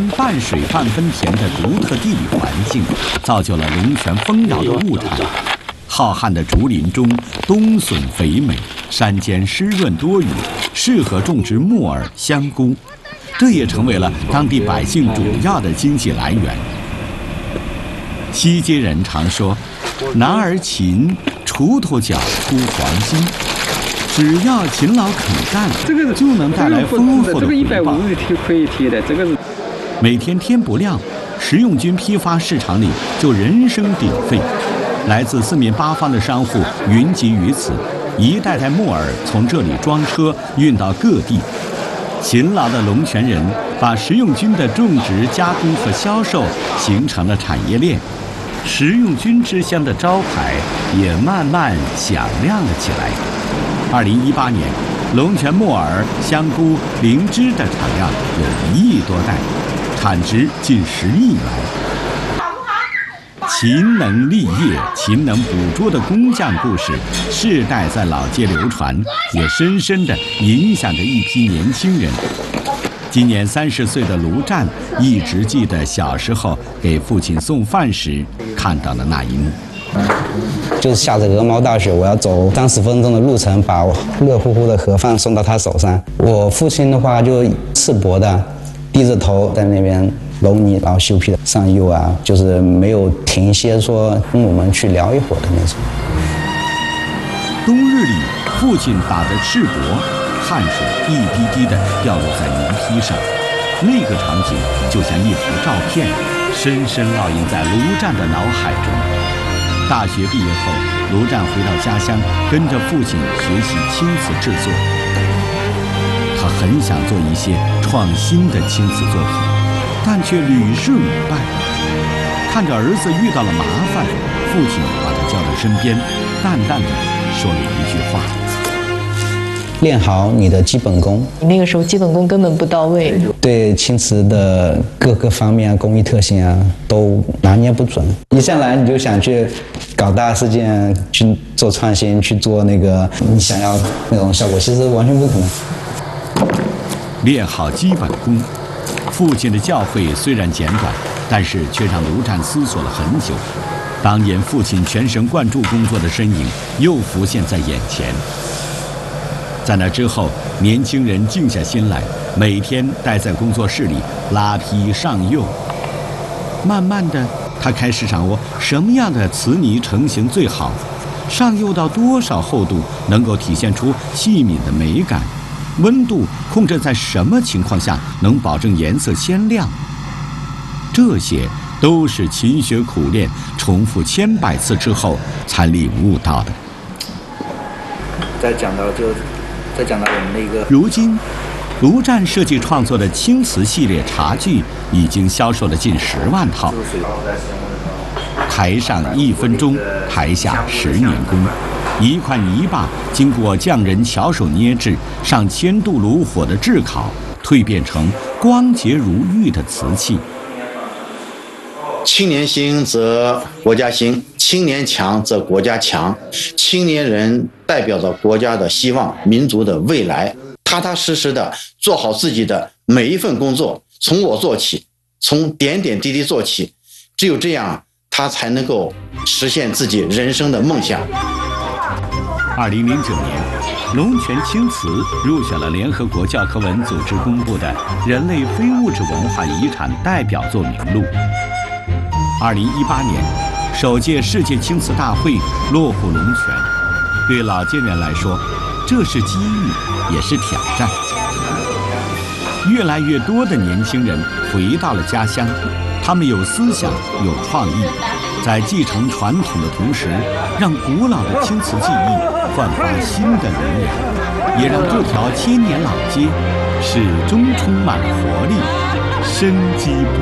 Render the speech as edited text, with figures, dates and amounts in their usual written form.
半水半分田的独特地理环境，造就了龙泉丰饶的物产。浩瀚的竹林中，冬笋肥美，山间湿润多雨，适合种植木耳、香菇，这也成为了当地百姓主要的经济来源。西街人常说：“男儿勤，锄头脚出黄金。”只要勤劳肯干，就能带来丰厚的回报。 可以提的，这个是。 每天天不亮，食用菌批发市场里就人声鼎沸，来自四面八方的商户云集于此，一袋袋木耳从这里装车运到各地。勤劳的龙泉人把食用菌的种植、加工和销售形成了产业链，食用菌之乡的招牌也慢慢响亮了起来。2018年，龙泉木耳、香菇、灵芝的产量有1亿多袋，产值近10亿元。勤能立业、勤能补拙的工匠故事，世代在老街流传，也深深地影响着一批年轻人。今年30岁的卢战一直记得小时候给父亲送饭时看到的那一幕。 就是下着鹅毛大雪，我要走30分钟的路程，把热乎乎的盒饭送到他手上。我父亲的话就赤膊的，低着头在那边揉泥，然后修皮的上釉啊，就是没有停歇说跟我们去聊一会儿的那种。 冬日里，父亲打着赤膊，汗水一滴滴地掉落在泥坯上，那个场景就像一幅照片，深深烙印在卢战的脑海中。大学毕业后，卢战回到家乡，跟着父亲学习青瓷制作。他很想做一些创新的青瓷作品，但却屡试屡败。看着儿子遇到了麻烦，父亲把他叫到身边，淡淡的说了一句话： 练好你的基本功。 你那个时候基本功根本不到位， 对青瓷的各个方面工艺特性啊都拿捏不准，一上来你就想去搞大事件，去做创新，去做那个你想要那种效果，其实完全不可能。 练好基本功，父亲的教诲虽然简短，但是却让卢战思索了很久。当年父亲全神贯注工作的身影又浮现在眼前。在那之后，年轻人静下心来，每天待在工作室里拉坯上釉。慢慢的，他开始掌握什么样的瓷泥成型最好，上釉到多少厚度能够体现出细敏的美感，温度控制在什么情况下能保证颜色鲜亮。这些都是勤学苦练、重复千百次之后才领悟到的。 再讲到我们的一个， 如今，卢战设计创作的青瓷系列茶具已经销售了近10万套。台上1分钟，台下10年功，一块泥巴经过匠人巧手捏制，上1000度炉火的炙烤，蜕变成光洁如玉的瓷器。 青年兴则国家兴，青年强则国家强。青年人代表着国家的希望，民族的未来。踏踏实实的做好自己的每一份工作，从我做起，从点点滴滴做起。只有这样，他才能够实现自己人生的梦想。 2009年，龙泉青瓷入选了联合国教科文组织公布的人类非物质文化遗产代表作名录。2018年，首届世界青瓷大会落户龙泉，对老街人来说，这是机遇，也是挑战。越来越多的年轻人回到了家乡，他们有思想，有创意，在继承传统的同时，让古老的青瓷技艺焕发新的轮廓，也让这条千年老街始终充满了活力、生机。